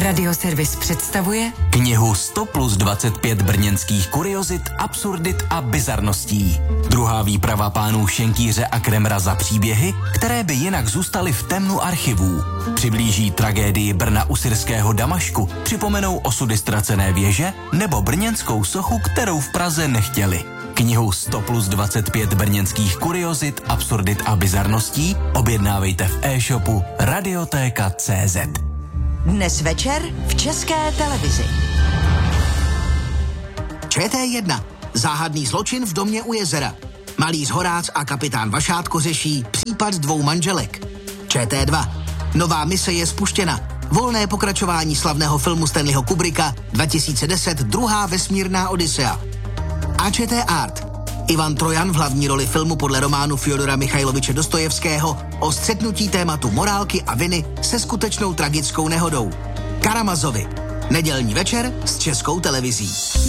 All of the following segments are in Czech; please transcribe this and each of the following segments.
Radioservis představuje knihu 100 plus 25 brněnských kuriozit, absurdit a bizarností. Druhá výprava pánů Šenkýře a Kremra za příběhy, které by jinak zůstaly v temnu archivů. Přiblíží tragédii Brna u syrského Damašku, připomenou osudy ztracené věže nebo brněnskou sochu, kterou v Praze nechtěli. Knihu 100 plus 25 brněnských kuriozit, absurdit a bizarností objednávejte v e-shopu Radiotéka.cz. Dnes večer v České televizi. ČT1. Záhadný zločin v domě u jezera. Malý Zhorác a kapitán Vašátko řeší případ 2 manželek. ČT2. Nová mise je spuštěna. Volné pokračování slavného filmu Stanleyho Kubricka 2010 Druhá vesmírná Odisea. A ČT Art. Ivan Trojan v hlavní roli filmu podle románu Fjodora Michajloviče Dostojevského o střetnutí tématu morálky a viny se skutečnou tragickou nehodou. Karamazovi. Nedělní večer s Českou televizí.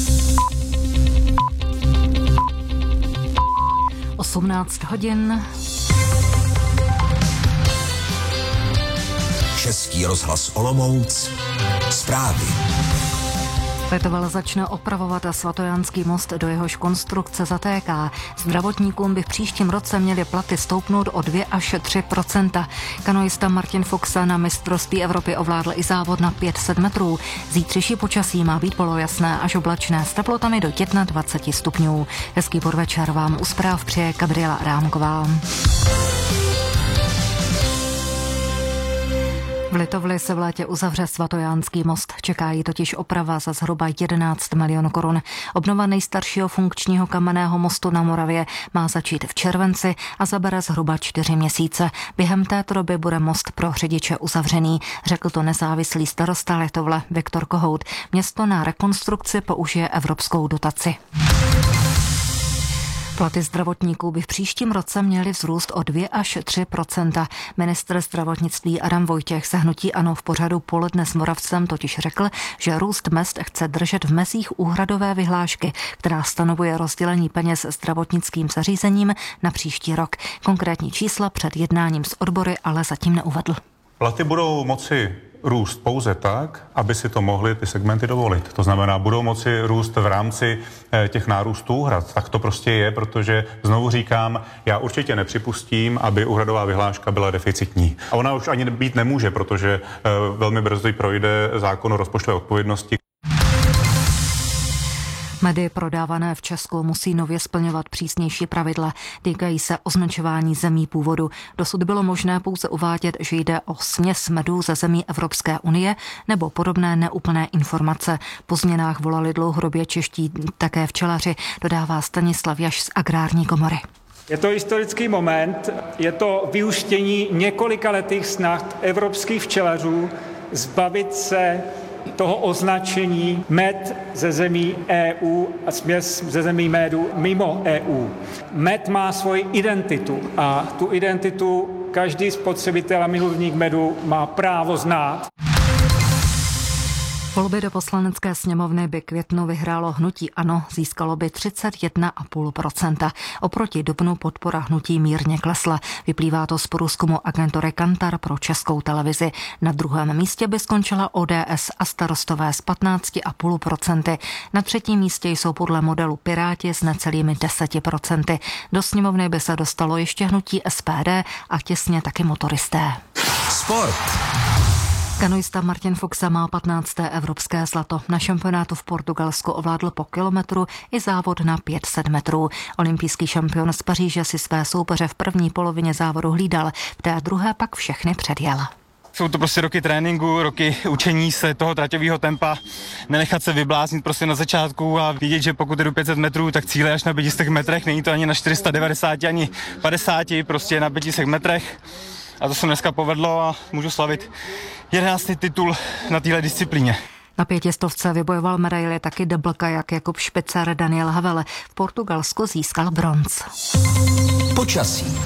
18 hodin. Český rozhlas Olomouc. Zprávy. Letovel začne opravovat Svatojánský most, do jehož konstrukce zatéká. Zdravotníkům by v příštím roce měly platy stoupnout o 2 až 3%. Kanoista Martin Fuchsa na mistrovství Evropy ovládl i závod na 500 metrů. Zítřejší počasí má být polojasné až oblačné s teplotami do 21 stupňů. Hezký podvečer vám u zpráv přeje Gabriela Rámková. V Litovli se v létě uzavře Svatojánský most. Čeká ji totiž oprava za zhruba 11 milionů korun. Obnova nejstaršího funkčního kamenného mostu na Moravě má začít v červenci a zabere zhruba 4 měsíce. Během této doby bude most pro řidiče uzavřený, řekl to nezávislý starosta Litovle Viktor Kohout. Město na rekonstrukci použije evropskou dotaci. Platy zdravotníků by v příštím roce měly vzrůst o 2 až 3%. Ministr zdravotnictví Adam Vojtěch ze hnutí ANO v pořadu Poledne s Moravcem totiž řekl, že růst mezd chce držet v mezích úhradové vyhlášky, která stanovuje rozdělení peněz zdravotnickým zařízením na příští rok. Konkrétní čísla před jednáním s odbory ale zatím neuvedl. Platy budou moci růst pouze tak, aby si to mohly ty segmenty dovolit. To znamená, budou moci růst v rámci těch nárůstů úhrad. Tak to prostě je, protože znovu říkám, já určitě nepřipustím, aby úhradová vyhláška byla deficitní. A ona už ani být nemůže, protože velmi brzy projde zákon o rozpočtové odpovědnosti. Medy prodávané v Česku musí nově splňovat přísnější pravidla. Týkají se označování zemí původu. Dosud bylo možné pouze uvádět, že jde o směs medů ze zemí Evropské unie nebo podobné neúplné informace. Po změnách volali dlouhodobě čeští také včelaři, dodává Stanislav Jaš z Agrární komory. Je to historický moment, je to vyústění několikaletých snah evropských včelařů zbavit se toho označení med ze zemí EU a směs ze zemí medu mimo EU. Med má svoji identitu a tu identitu každý spotřebitel a milovník medu má právo znát. Volby do Poslanecké sněmovny by květnu vyhrálo hnutí ANO, získalo by 31,5%. Oproti dubnu podpora hnutí mírně klesla. Vyplývá to z průzkumu agentury Kantar pro Českou televizi. Na druhém místě by skončila ODS a Starostové s 15,5%. Na třetím místě jsou podle modelu Piráti s necelými 10%. Do sněmovny by se dostalo ještě hnutí SPD a těsně taky motoristé. Sport. Kanoista Martin Fuchsa má 15. evropské zlato. Na šampionátu v Portugalsku ovládl po kilometru i závod na 500 metrů. Olympijský šampion z Paříže si své soupeře v první polovině závodu hlídal, v té druhé pak všechny předjel. Jsou to prostě roky tréninku, roky učení se toho traťového tempa, nenechat se vybláznit prostě na začátku a vidět, že pokud jdu 500 metrů, tak cíle až na 500 metrech, není to ani na 490, ani 50, prostě na 500 metrech. A to se dneska povedlo a můžu slavit 11. titul na téhle disciplíně. Na 500 vybojoval medaili taky deblkajak Jakub Špicar, Daniel Havele. V Portugalsku získal bronz. Počasí.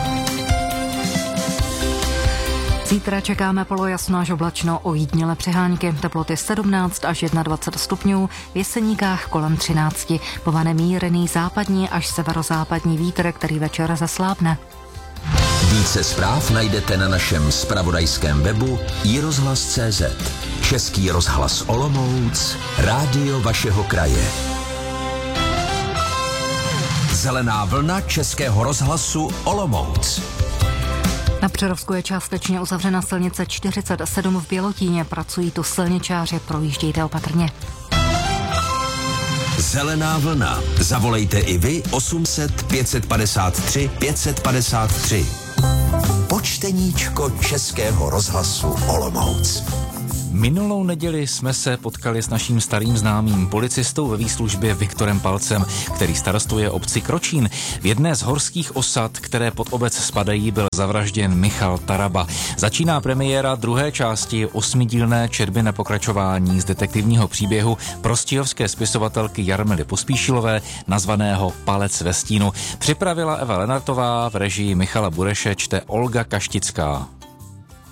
Zítra čekáme polojasno až oblačno, ojedinělé přehánky, teploty 17 až 21 stupňů, v Jeseníkách kolem 13. Povane mírný západní až severozápadní vítr, který večer zaslábne. Více zpráv najdete na našem zpravodajském webu iRozhlas.cz. Český rozhlas Olomouc, rádio vašeho kraje. Zelená vlna Českého rozhlasu Olomouc. Na Přerovsku je částečně uzavřena silnice 47 v Bělotíně. Pracují tu silničáři, projíždějte opatrně. Zelená vlna. Zavolejte i vy 800 553 553. Počteníčko Českého rozhlasu Olomouc. Minulou neděli jsme se potkali s naším starým známým policistou ve výslužbě Viktorem Palcem, který starostuje obci Kročín. V jedné z horských osad, které pod obec spadají, byl zavražděn Michal Taraba. Začíná premiéra druhé části 8dílné četby na pokračování z detektivního příběhu prostějovské spisovatelky Jarmily Pospíšilové, nazvaného Palec ve stínu. Připravila Eva Lenartová, v režii Michala Bureše čte Olga Kaštická.